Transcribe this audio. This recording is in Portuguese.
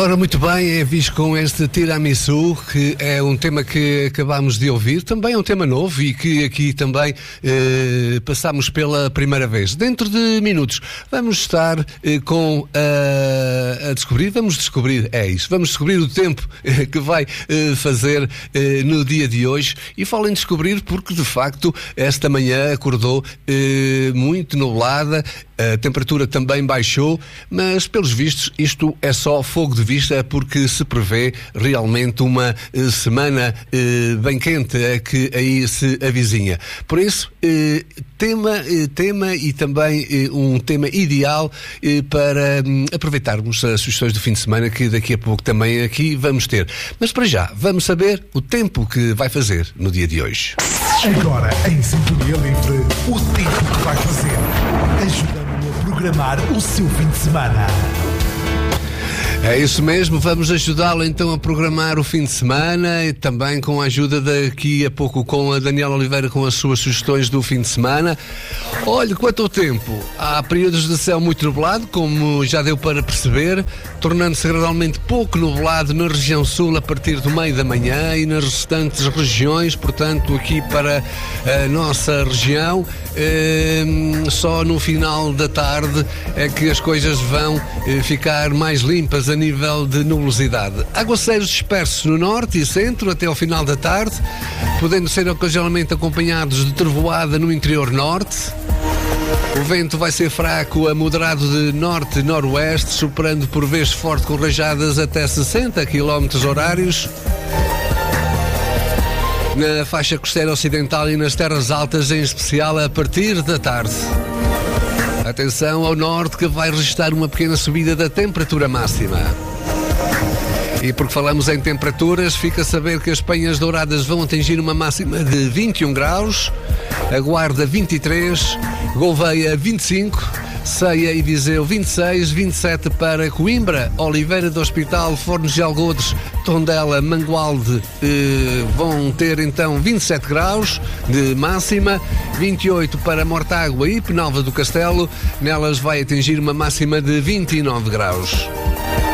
Ora, muito bem, é visto com este tiramisu, que é um tema que acabámos de ouvir, também é um tema novo e que aqui também passámos pela primeira vez. Dentro de minutos vamos estar vamos descobrir o tempo que vai fazer no dia de hoje, e falo em descobrir porque de facto esta manhã acordou muito nublada, a temperatura também baixou, mas pelos vistos isto é só fogo de vista, porque se prevê realmente uma semana bem quente que aí se avizinha. Por isso, tema e também um tema ideal para aproveitarmos as sugestões do fim de semana, que daqui a pouco também aqui vamos ter. Mas para já, vamos saber o tempo que vai fazer no dia de hoje. Agora, em Sintonia Livre, o tempo que vai fazer. Ajuda-me a programar o seu fim de semana. É isso mesmo, vamos ajudá-lo então a programar o fim de semana, e também com a ajuda daqui a pouco com a Daniela Oliveira, com as suas sugestões do fim de semana. Olha, quanto ao tempo, há períodos de céu muito nublado, como já deu para perceber, tornando-se gradualmente pouco nublado na região sul a partir do meio da manhã e nas restantes regiões. Portanto, aqui para a nossa região, só no final da tarde é que as coisas vão ficar mais limpas a nível de nubosidade. Aguaceiros dispersos no norte e centro até ao final da tarde, podendo ser ocasionalmente acompanhados de trovoada no interior norte. O vento vai ser fraco a moderado de norte-noroeste, soprando por vezes forte com rajadas até 60 km horários. Na faixa costeira ocidental e nas terras altas, em especial a partir da tarde. Atenção ao norte, que vai registrar uma pequena subida da temperatura máxima. E porque falamos em temperaturas, fica a saber que as Penhas Douradas vão atingir uma máxima de 21 graus, a Guarda 23, Gouveia 25, Ceia e Viseu 26, 27 para Coimbra, Oliveira do Hospital, Fornos de Algodes, Tondela, Mangualde vão ter então 27 graus de máxima, 28 para Mortágua e Penalva do Castelo, nelas vai atingir uma máxima de 29 graus.